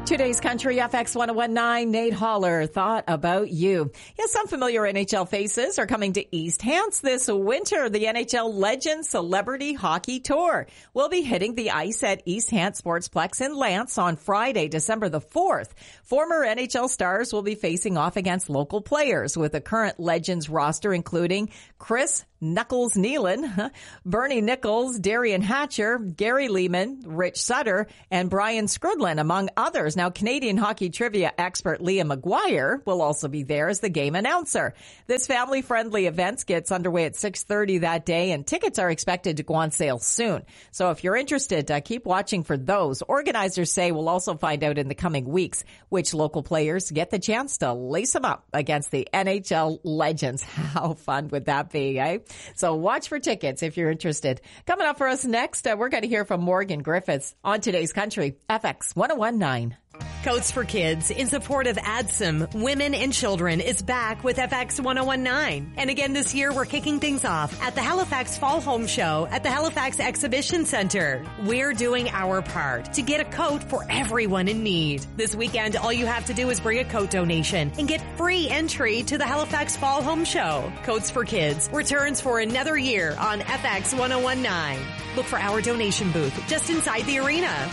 Today's Country FX 1019, Nate Holler, thought about you. Yes, some familiar NHL faces are coming to East Hants this winter. The NHL Legends Celebrity Hockey Tour will be hitting the ice at East Hants Sportsplex in Lance on Friday, December the 4th. Former NHL stars will be facing off against local players with the current Legends roster, including Chris Knuckles Nealon, Bernie Nichols, Darian Hatcher, Gary Lehman, Rich Sutter, and Brian Skrudlin, among others. Now, Canadian hockey trivia expert Leah McGuire will also be there as the game announcer. This family-friendly event gets underway at 6:30 that day, and tickets are expected to go on sale soon. So if you're interested, keep watching for those. Organizers say we'll also find out in the coming weeks which local players get the chance to lace them up against the NHL Legends. How fun would that be, eh? So watch for tickets if you're interested. Coming up for us next, we're going to hear from Morgan Griffiths on Today's Country, FX 1019. Coats for Kids, in support of ADSM, Women and Children, is back with FX 1019. And again this year, we're kicking things off at the Halifax Fall Home Show at the Halifax Exhibition Center. We're doing our part to get a coat for everyone in need. This weekend, all you have to do is bring a coat donation and get free entry to the Halifax Fall Home Show. Coats for Kids returns for another year on FX 1019. Look for our donation booth just inside the arena.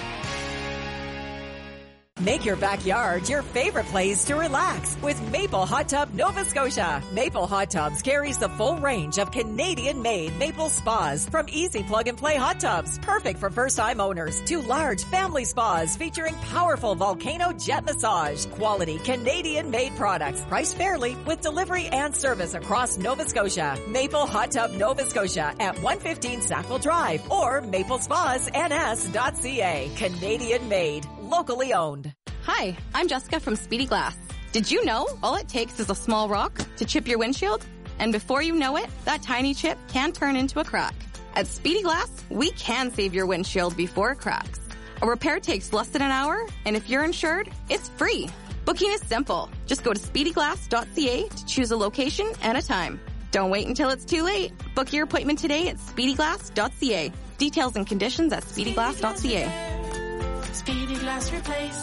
Make your backyard your favorite place to relax with Maple Hot Tub Nova Scotia. Maple Hot Tubs carries the full range of Canadian-made maple spas, from easy plug-and-play hot tubs, perfect for first-time owners, to large family spas featuring powerful volcano jet massage. Quality Canadian-made products, priced fairly with delivery and service across Nova Scotia. Maple Hot Tub Nova Scotia at 115 Sackville Drive or maplespasns.ca. Canadian-made, locally owned. Hi, I'm Jessica from Speedy Glass. Did you know all it takes is a small rock to chip your windshield? And before you know it, that tiny chip can turn into a crack. At Speedy Glass, we can save your windshield before it cracks. A repair takes less than an hour, and if you're insured, it's free. Booking is simple. Just go to speedyglass.ca to choose a location and a time. Don't wait until it's too late. Book your appointment today at speedyglass.ca. Details and conditions at speedyglass.ca. Speedy Glass Replace.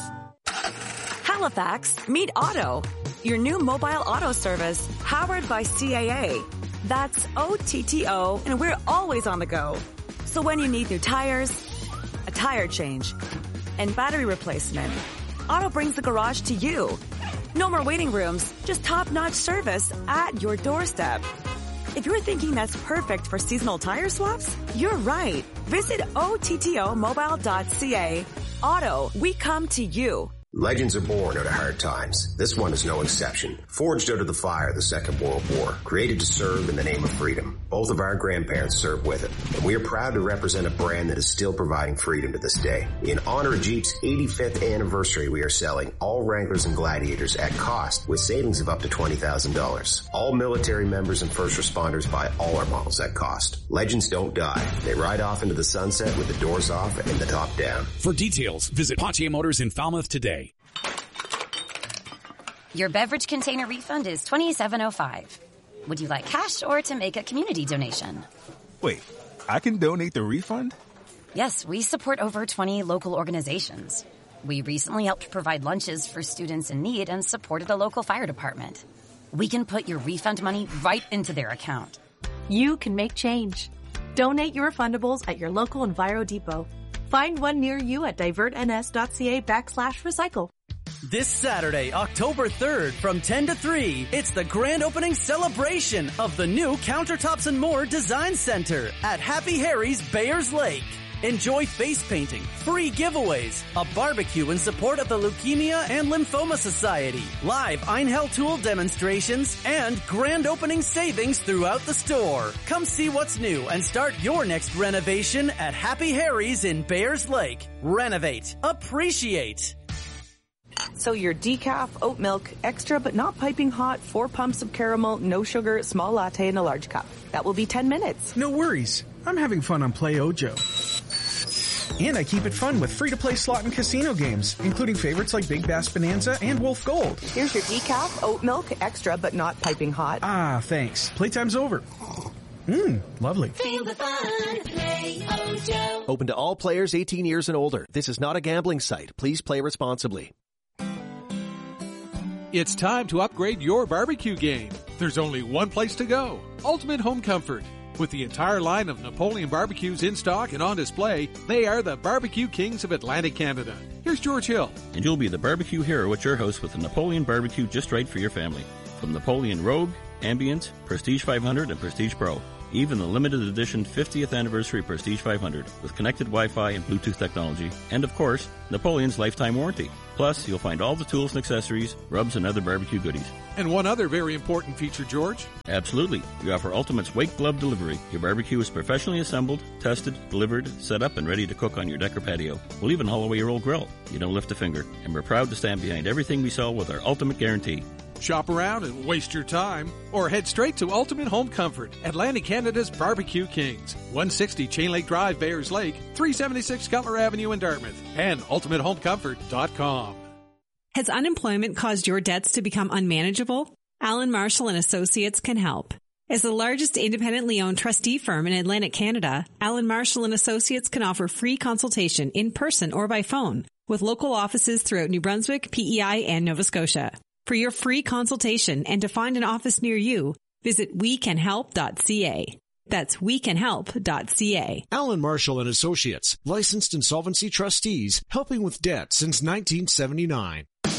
Halifax, meet Auto, your new mobile auto service powered by CAA. That's OTTO, and we're always on the go. So when you need new tires, a tire change, and battery replacement, Auto brings the garage to you. No more waiting rooms, just top-notch service at your doorstep. If you're thinking that's perfect for seasonal tire swaps, you're right. Visit OTTOmobile.ca. Auto, we come to you. Legends are born out of hard times. This one is no exception. Forged out of the fire of the Second World War, created to serve in the name of freedom. Both of our grandparents served with it, and we are proud to represent a brand that is still providing freedom to this day. In honor of Jeep's 85th anniversary, we are selling all Wranglers and Gladiators at cost with savings of up to $20,000. All military members and first responders buy all our models at cost. Legends don't die. They ride off into the sunset with the doors off and the top down. For details, visit Pontier Motors in Falmouth today. Your beverage container refund is $27.05. Would you like cash or to make a community donation? Wait, I can donate the refund? Yes, we support over 20 local organizations. We recently helped provide lunches for students in need and supported a local fire department. We can put your refund money right into their account. You can make change. Donate your refundables at your local Enviro Depot. Find one near you at divertns.ca/recycle. This Saturday, October 3rd, from 10 to 3, it's the grand opening celebration of the new Countertops and More Design Center at Happy Harry's Bayers Lake. Enjoy face painting, free giveaways, a barbecue in support of the Leukemia and Lymphoma Society, live Einhell demonstrations, and grand opening savings throughout the store. Come see what's new and start your next renovation at Happy Harry's in Bayers Lake. Renovate. Appreciate. So your decaf, oat milk, extra but not piping hot, 4 pumps of caramel, no sugar, small latte in a large cup. That will be 10 minutes. No worries. I'm having fun on Play Ojo. And I keep it fun with free-to-play slot and casino games, including favorites like Big Bass Bonanza and Wolf Gold. Here's your decaf, oat milk, extra but not piping hot. Ah, thanks. Playtime's over. Lovely. Feel the fun. Play Ojo. Open to all players 18 years and older. This is not a gambling site. Please play responsibly. It's time to upgrade your barbecue game. There's only one place to go, Ultimate Home Comfort. With the entire line of Napoleon barbecues in stock and on display, they are the barbecue kings of Atlantic Canada. Here's George Hill. And you'll be the barbecue hero at your house with the Napoleon barbecue just right for your family. From Napoleon Rogue, Ambient, Prestige 500, and Prestige Pro. Even the limited edition 50th anniversary Prestige 500 with connected Wi-Fi and Bluetooth technology. And of course, Napoleon's lifetime warranty. Plus, you'll find all the tools and accessories, rubs, and other barbecue goodies. And one other very important feature, George. Absolutely. We offer Ultimate's Wake Glove delivery. Your barbecue is professionally assembled, tested, delivered, set up, and ready to cook on your deck or patio. We'll even haul away your old grill. You don't lift a finger. And we're proud to stand behind everything we sell with our Ultimate Guarantee. Shop around and waste your time, or head straight to Ultimate Home Comfort, Atlantic Canada's Barbecue Kings, 160 Chain Lake Drive, Bayers Lake, 376 Cutler Avenue in Dartmouth, and ultimatehomecomfort.com. Has unemployment caused your debts to become unmanageable? Allen Marshall & Associates can help. As the largest independently owned trustee firm in Atlantic Canada, Allen Marshall & Associates can offer free consultation in person or by phone with local offices throughout New Brunswick, PEI, and Nova Scotia. For your free consultation and to find an office near you, visit wecanhelp.ca. That's wecanhelp.ca. Allen Marshall & Associates, licensed insolvency trustees, helping with debt since 1979.